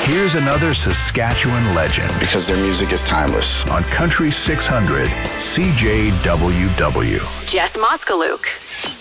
Here's another Saskatchewan legend. Because their music is timeless. On Country 600, CJWW. Jess Moskaluk.